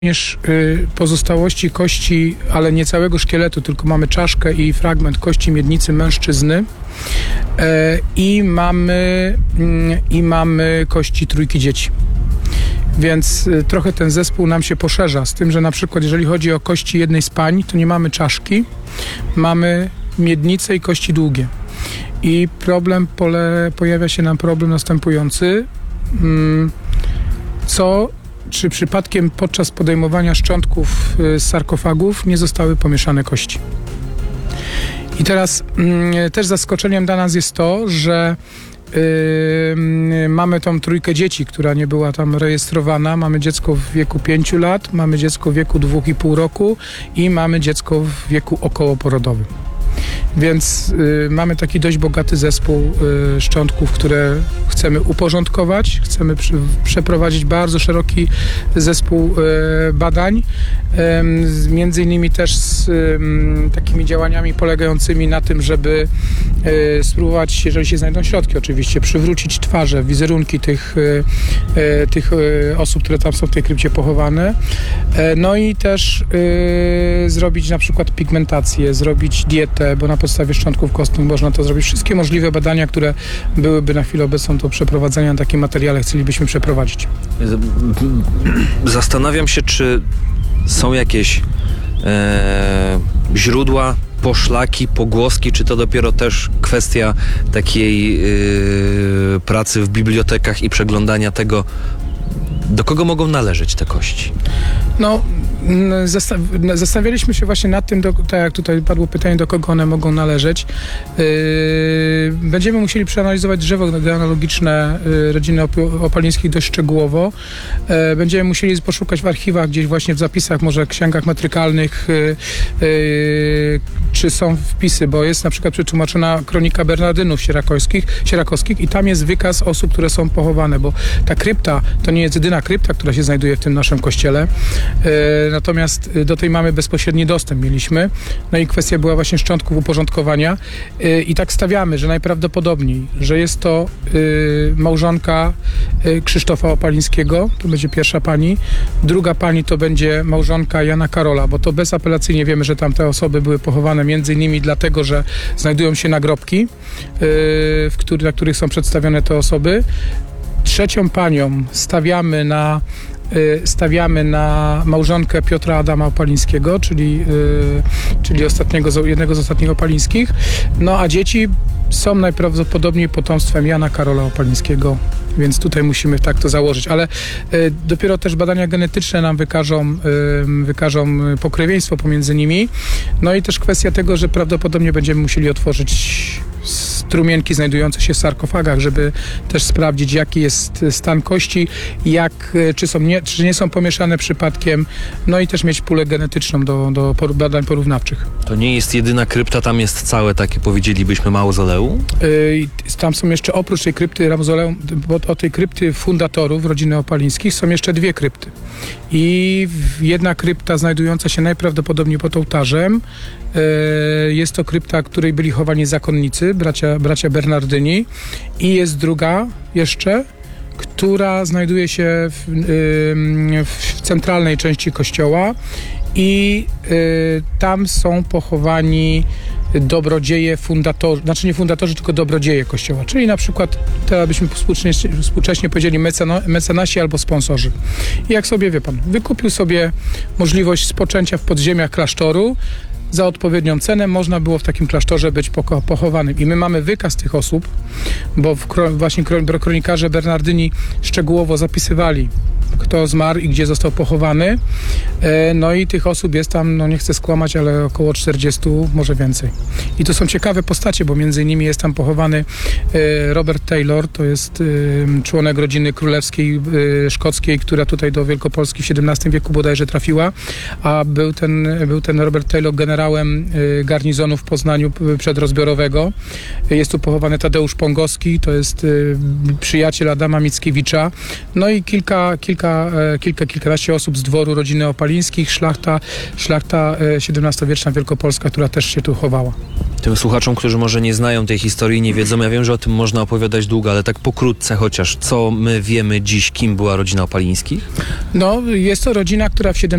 Również pozostałości kości, ale nie całego szkieletu, tylko mamy czaszkę i fragment kości miednicy mężczyzny i mamy kości trójki dzieci. Więc trochę ten zespół nam się poszerza, z tym, że na przykład jeżeli chodzi o kości jednej z pań, to nie mamy czaszki, mamy miednicę i kości długie. I pojawia się nam problem następujący, czy przypadkiem podczas podejmowania szczątków z sarkofagów nie zostały pomieszane kości. I teraz też zaskoczeniem dla nas jest to, że mamy tą trójkę dzieci, która nie była tam rejestrowana. Mamy dziecko w wieku 5 lat, mamy dziecko w wieku 2,5 roku i mamy dziecko w wieku okołoporodowym. Więc mamy taki dość bogaty zespół szczątków, które chcemy uporządkować. Chcemy przeprowadzić bardzo szeroki zespół badań, między innymi też z takimi działaniami polegającymi na tym, żeby spróbować, jeżeli się znajdą środki oczywiście, przywrócić twarze, wizerunki tych osób, które tam są w tej krypcie pochowane. No i też zrobić na przykład pigmentację, zrobić dietę, bo na podstawie szczątków kostnych można to zrobić. Wszystkie możliwe badania, które byłyby na chwilę obecną do przeprowadzenia na takim materiale, chcielibyśmy przeprowadzić. Zastanawiam się, czy są jakieś źródła, poszlaki, pogłoski, czy to dopiero też kwestia takiej pracy w bibliotekach i przeglądania tego, do kogo mogą należeć te kości? No, zastanawialiśmy się właśnie nad tym, tak jak tutaj padło pytanie, do kogo one mogą należeć. Będziemy musieli przeanalizować drzewo genealogiczne rodziny Opalińskich dość szczegółowo. Będziemy musieli poszukać w archiwach, gdzieś właśnie w zapisach, może księgach metrykalnych, czy są wpisy, bo jest na przykład przetłumaczona kronika Bernardynów Sierakowskich i tam jest wykaz osób, które są pochowane, bo ta krypta to nie jest jedyna krypta, która się znajduje w tym naszym kościele. Natomiast do tej mamy bezpośredni dostęp mieliśmy. No i kwestia była właśnie szczątków uporządkowania. I tak stawiamy, że najprawdopodobniej, że jest to małżonka Krzysztofa Opalińskiego, to będzie pierwsza pani. Druga pani to będzie małżonka Jana Karola, bo to bezapelacyjnie wiemy, że tam te osoby były pochowane między innymi dlatego, że znajdują się nagrobki, na których są przedstawione te osoby. Trzecią panią stawiamy na małżonkę Piotra Adama Opalińskiego, czyli jednego z ostatnich Opalińskich. No a dzieci są najprawdopodobniej potomstwem Jana Karola Opalińskiego, więc tutaj musimy tak to założyć. Ale dopiero też badania genetyczne nam wykażą pokrewieństwo pomiędzy nimi. No i też kwestia tego, że prawdopodobnie będziemy musieli otworzyć strumienki znajdujące się w sarkofagach, żeby też sprawdzić, jaki jest stan kości, czy nie są pomieszane przypadkiem, no i też mieć pulę genetyczną do badań porównawczych. To nie jest jedyna krypta, tam jest całe takie, powiedzielibyśmy, mauzoleum? Tam są jeszcze oprócz tej krypty mauzoleum, bo od tej krypty fundatorów rodziny Opalińskich są jeszcze dwie krypty. I jedna krypta znajdująca się najprawdopodobniej pod ołtarzem, jest to krypta, której byli chowani zakonnicy, bracia Bernardyni, i jest druga jeszcze, która znajduje się w centralnej części kościoła i tam są pochowani dobrodzieje, znaczy nie fundatorzy, tylko dobrodzieje kościoła, czyli na przykład, teraz byśmy współcześnie powiedzieli mecenasi albo sponsorzy. I jak sobie, wie pan, wykupił sobie możliwość spoczęcia w podziemiach klasztoru, za odpowiednią cenę można było w takim klasztorze być pochowanym. I my mamy wykaz tych osób, bo właśnie kronikarze Bernardyni szczegółowo zapisywali, kto zmarł i gdzie został pochowany. No i tych osób jest tam, no nie chcę skłamać, ale około 40, może więcej. I to są ciekawe postacie, bo między innymi jest tam pochowany Robert Taylor, to jest członek rodziny królewskiej szkockiej, która tutaj do Wielkopolski w XVII wieku bodajże trafiła, a był ten Robert Taylor generałem garnizonu w Poznaniu przedrozbiorowego. Jest tu pochowany Tadeusz Pongowski, to jest przyjaciel Adama Mickiewicza. No i kilkanaście osób z dworu rodziny Opalińskich, szlachta XVII-wieczna Wielkopolska, która też się tu chowała. Tym słuchaczom, którzy może nie znają tej historii, nie wiedzą, ja wiem, że o tym można opowiadać długo, ale tak pokrótce chociaż, co my wiemy dziś, kim była rodzina Opalińskich? No, jest to rodzina, która w